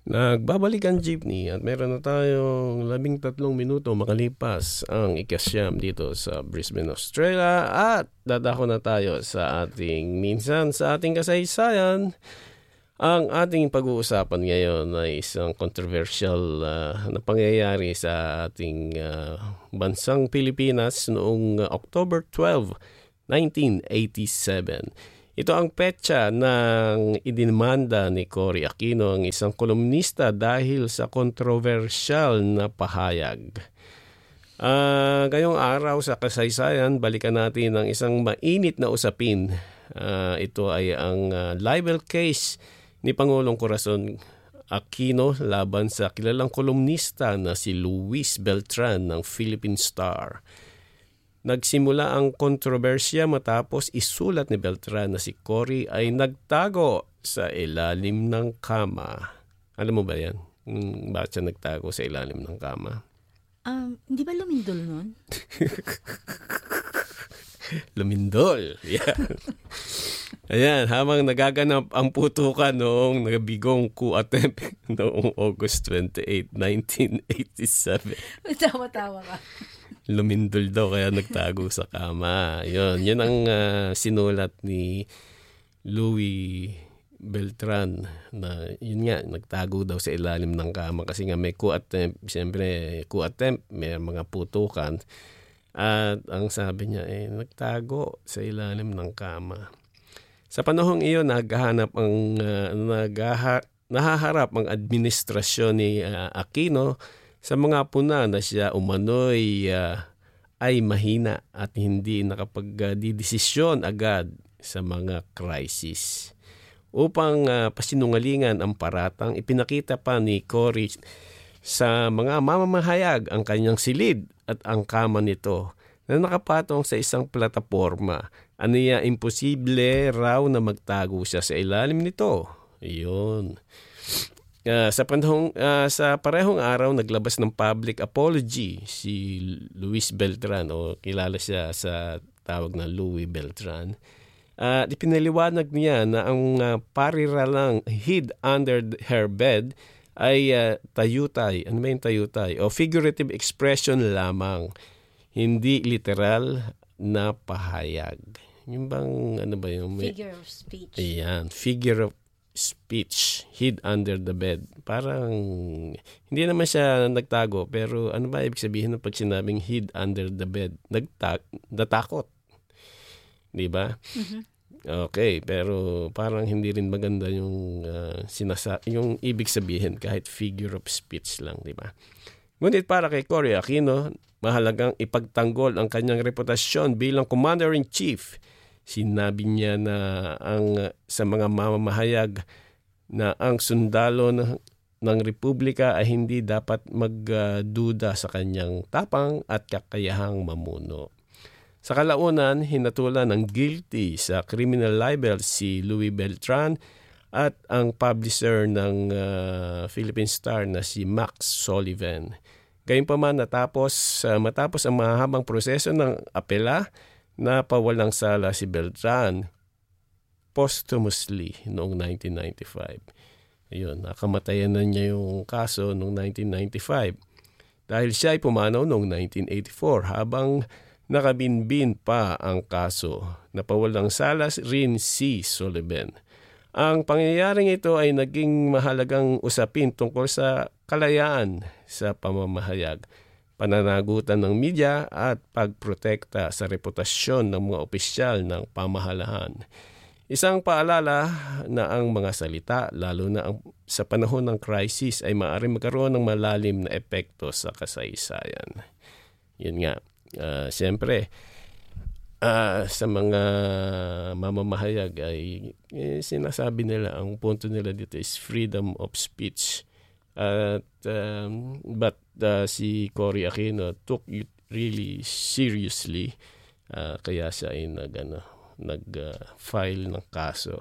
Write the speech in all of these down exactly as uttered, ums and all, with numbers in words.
Nagbabalik ang jeepney at meron na tayong labing tatlong minuto makalipas ang ikasyam dito sa Brisbane, Australia, at dadako na tayo sa ating minsan sa ating kasaysayan. Ang ating pag-uusapan ngayon ay isang controversial uh, na pangyayari sa ating uh, bansang Pilipinas noong uh, October twelfth, nineteen eighty-seven. Ito ang petsa ng idinimanda ni Cory Aquino, ang isang kolumnista, dahil sa kontrobersyal na pahayag. Uh, ngayong araw sa kasaysayan, balikan natin ang isang mainit na usapin. Uh, ito ay ang uh, libel case ni Pangulong Corazon Aquino laban sa kilalang kolumnista na si Luis Beltran ng Philippine Star. Nagsimula ang kontrobersya matapos isulat ni Beltran na si Cory ay nagtago sa ilalim ng kama. Alam mo ba yan? Bakit siya nagtago sa ilalim ng kama? Um, hindi ba lumindol nun? Lumindol. Yeah. Ayan, habang nagaganap ang putukan noong nagabigong coup attempt noong August twenty-eighth, nineteen eighty-seven. Tawa-tawa ka. Lumindol daw kaya nagtago sa kama. Yun, yun ang uh, sinulat ni Louis Beltran na yun nga, nagtago daw sa ilalim ng kama kasi nga may coup attempt. Siyempre, coup attempt, may mga putukan. At ang sabi niya, eh, nagtago sa ilalim ng kama. Sa panahong iyon, naghahanap ang, uh, naghaha, nahaharap ang administrasyon ni uh, Aquino sa mga puna na siya umano'y uh, ay mahina at hindi nakapagdidesisyon agad sa mga crisis. Upang uh, pasinungalingan ang paratang, ipinakita pa ni Cory sa mga mamamahayag ang kanyang silid at ang kama nito na nakapatong sa isang plataporma. Aniya imposible raw na magtago siya sa ilalim nito. Iyon. Uh, sa panahong uh, sa parehong araw naglabas ng public apology si Luis Beltran, o kilala siya sa tawag na Louis Beltran. At uh, ipinaliwanag niya na ang uh, pariralang hid under her bed ay uh, tayutay. Ano ba yung tayutay? O figurative expression lamang, hindi literal na pahayag. Yung bang ano ba yung may... Figure of speech. Ayan, figure of speech, hid under the bed. Parang hindi naman siya nagtago, pero ano ba ibig sabihin ng pag sinabing hid under the bed? Nagta- natakot. Di ba? Mm-hmm. Okay, pero parang hindi rin maganda yung uh, sinasa- yung ibig sabihin kahit figure of speech lang, di ba? Ngunit para kay Cory Aquino, mahalagang ipagtanggol ang kanyang reputasyon bilang Commander-in-Chief. Sinabi niya na ang sa mga mamamahayag na ang sundalo ng, ng Republika ay hindi dapat magduda sa kanyang tapang at kakayahang mamuno. Sa kalaunan, hinatulan ng guilty sa criminal libel si Louis Beltran at ang publisher ng uh, Philippine Star na si Max Sullivan. Gayunpaman, natapos uh, matapos ang mahabang proseso ng apela, napawalang sala si Beltran posthumously noong nineteen ninety-five. Ayun, nakamatayan na niya yung kaso noong nineteen ninety-five dahil siya ay pumanaw noong nineteen eighty-four habang nakabinbin pa ang kaso. Napawalang sala rin si Sullivan. Ang pangyayaring ito ay naging mahalagang usapin tungkol sa kalayaan sa pamamahayag, pananagutan ng media at pagprotekta sa reputasyon ng mga opisyal ng pamahalahan. Isang paalala na ang mga salita, lalo na ang, sa panahon ng crisis, ay maaaring magkaroon ng malalim na epekto sa kasaysayan. Yun nga, uh, siyempre, uh, sa mga mamamahayag ay eh, sinasabi nila, ang punto nila dito is freedom of speech. At um, but uh, si Cory Aquino took it really seriously, uh, kaya siya ay nag ano, nag-file uh, ng kaso,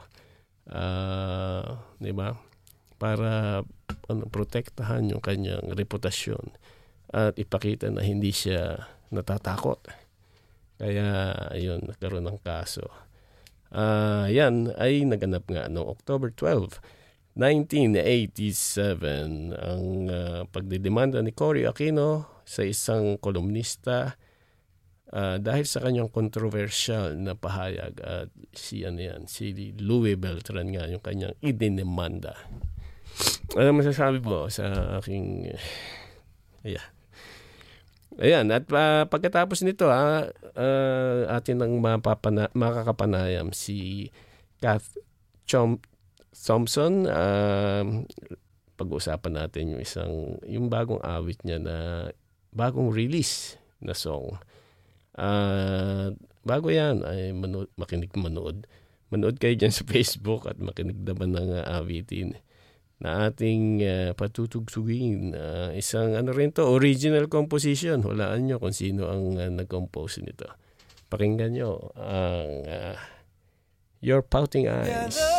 uh, di ba? Para ano, protektahan yung kanyang reputasyon at ipakita na hindi siya natatakot. Kaya ayun, nagkaroon ng kaso. Uh, yan ay naganap nga noong October twelfth, nineteen eighty-seven ang uh, pagdidemanda ni Cory Aquino sa isang kolumnista uh, dahil sa kanyang controversial na pahayag at si ano yan, si Louie Beltran nga yung kanyang idinimanda. Ano masasabi mo sa aking ayan. Ayan, at uh, pagkatapos nito ha, uh, atin ang mapapana- makakapanayam si Kath Chom Thompson. Uh, pag-uusapan natin yung isang yung bagong awit niya na bagong release na song. Uh, bago yan ay manood, makinig manood. Manood kayo dyan sa Facebook at makinig naman ng uh, awitin na ating uh, patutugsugin. Uh, isang ano rin to, original composition. Hulaan nyo kung sino ang uh, nag-compose nito. Pakinggan nyo ang uh, Your Pouting Eyes.